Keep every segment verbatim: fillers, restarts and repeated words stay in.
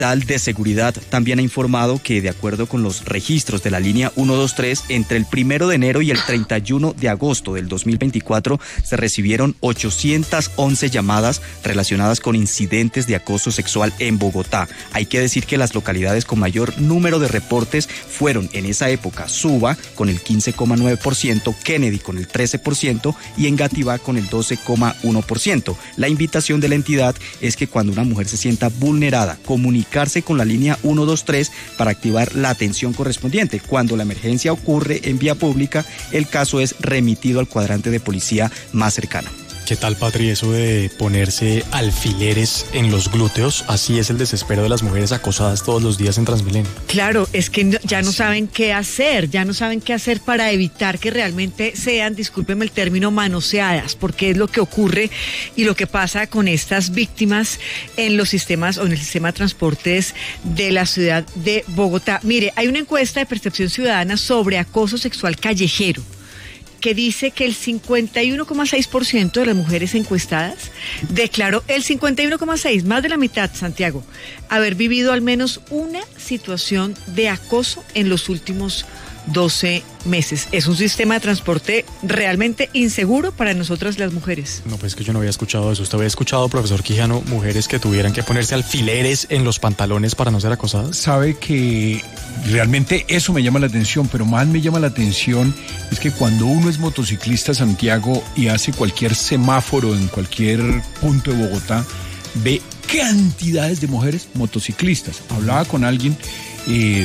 de Seguridad también ha informado que, de acuerdo con los registros de la línea ciento veintitrés, entre el primero de enero y el treinta y uno de agosto del dos mil veinticuatro se recibieron ochocientas once llamadas relacionadas con incidentes de acoso sexual en Bogotá. Hay que decir que las localidades con mayor número de reportes fueron en esa época Suba con el quince coma nueve por ciento, Kennedy con el trece por ciento y Engativá con el doce coma uno por ciento. La invitación de la entidad es que cuando una mujer se sienta vulnerada, comunicarse con la línea ciento veintitrés para activar la atención correspondiente. Cuando la emergencia ocurre en vía pública, el caso es remitido al cuadrante de policía más cercano. ¿Qué tal, Patri, eso de ponerse alfileres en los glúteos? Así es el desespero de las mujeres acosadas todos los días en Transmilenio. Claro, es que ya no saben qué hacer, ya no saben qué hacer para evitar que realmente sean, discúlpenme el término, manoseadas, porque es lo que ocurre y lo que pasa con estas víctimas en los sistemas o en el sistema de transportes de la ciudad de Bogotá. Mire, hay una encuesta de percepción ciudadana sobre acoso sexual callejero que dice que el cincuenta y uno coma seis por ciento de las mujeres encuestadas declaró, el cincuenta y uno coma seis por ciento, más de la mitad, Santiago, haber vivido al menos una situación de acoso en los últimos doce meses. Es un sistema de transporte realmente inseguro para nosotras las mujeres. No, pues es que yo no había escuchado eso. ¿Usted había escuchado, profesor Quijano, mujeres que tuvieran que ponerse alfileres en los pantalones para no ser acosadas? Sabe que realmente eso me llama la atención, pero más me llama la atención es que cuando uno es motociclista, Santiago, y hace cualquier semáforo en cualquier punto de Bogotá, ve cantidades de mujeres motociclistas. Hablaba con alguien, eh,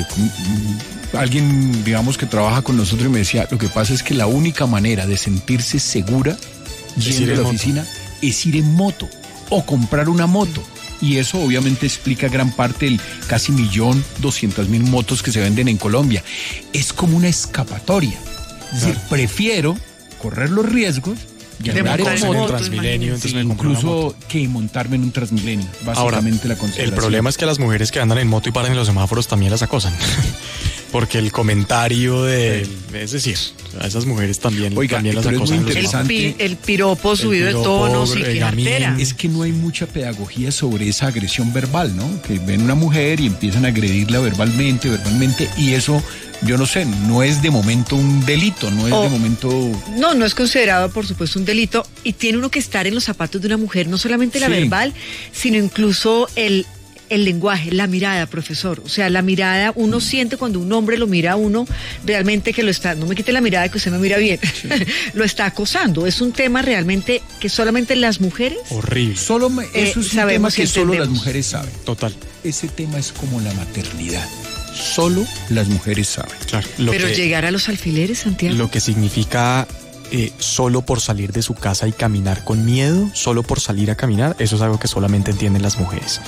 con, alguien digamos que trabaja con nosotros y me decía, lo que pasa es que la única manera de sentirse segura yendo a la oficina es ir en moto o comprar una moto. Y eso obviamente explica gran parte del casi millón doscientas mil motos que se venden en Colombia. Es como una escapatoria. Es decir, prefiero correr los riesgos de andar en moto, Transmilenio, entonces me incluso que montarme en un Transmilenio. Básicamente Ahora, la consideración. El problema es que las mujeres que andan en moto y paran en los semáforos también las acosan. Porque el comentario de, sí. es decir, a esas mujeres también, Oiga, también las acosan. El, pi, el piropo subido el piropo, de tono, sí, que altera. Es que no hay mucha pedagogía sobre esa agresión verbal, ¿no? Que ven una mujer y empiezan a agredirla verbalmente, verbalmente, y eso, yo no sé, no es de momento un delito, no es oh, de momento... No, no es considerado, por supuesto, un delito, y tiene uno que estar en los zapatos de una mujer, no solamente la sí. verbal, sino incluso el... el lenguaje, la mirada, profesor. O sea, la mirada, uno siente cuando un hombre lo mira a uno realmente que lo está, no me quite la mirada que usted me mira bien, sí. lo está acosando. Es un tema realmente que solamente las mujeres... Horrible. Solo me, eso eh, es un tema que solo las mujeres saben. Total. Ese tema es como la maternidad. Solo las mujeres saben. Claro. Lo Pero que, llegar a los alfileres, Santiago. Lo que significa... Eh, solo por salir de su casa y caminar con miedo, solo por salir a caminar, eso es algo que solamente entienden las mujeres.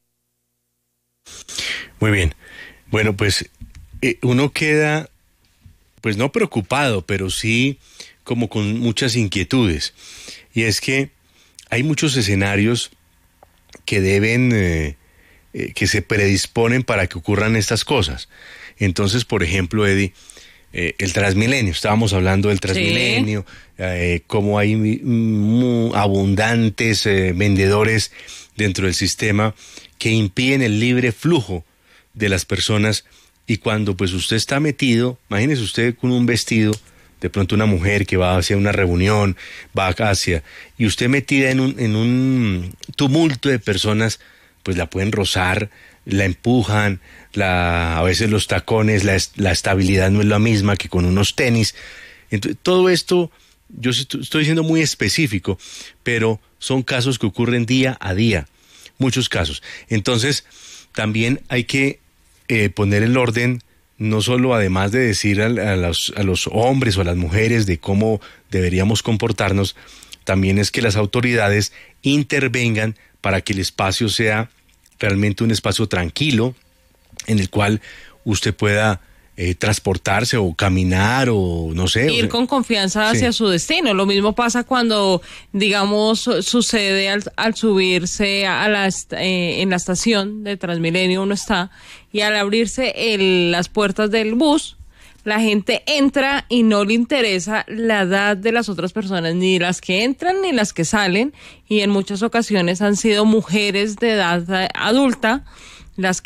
Muy bien. Bueno, pues eh, uno queda, pues no preocupado, pero sí como con muchas inquietudes. Y es que hay muchos escenarios que deben, eh, eh, que se predisponen para que ocurran estas cosas. Entonces, por ejemplo, Eddie, eh, el Transmilenio, estábamos hablando del Transmilenio, sí. eh, cómo hay muy abundantes eh, vendedores dentro del sistema que impiden el libre flujo de las personas, y cuando pues usted está metido, imagínese usted con un vestido, de pronto una mujer que va hacia una reunión, va hacia, y usted metida en un, en un tumulto de personas, pues la pueden rozar, la empujan, la, a veces los tacones, la, la estabilidad no es la misma que con unos tenis. Entonces, todo esto, yo estoy siendo muy específico, pero son casos que ocurren día a día, muchos casos. Entonces, también hay que eh, poner el orden, no solo además de decir a, a, los, a los hombres o a las mujeres de cómo deberíamos comportarnos, también es que las autoridades intervengan para que el espacio sea realmente un espacio tranquilo, en el cual usted pueda eh, transportarse o caminar o no sé. Ir o sea, con confianza hacia sí. su destino. Lo mismo pasa cuando, digamos, sucede al, al subirse a la, eh, en la estación de Transmilenio uno está, y al abrirse el, las puertas del bus, la gente entra y no le interesa la edad de las otras personas, ni las que entran ni las que salen, y en muchas ocasiones han sido mujeres de edad adulta las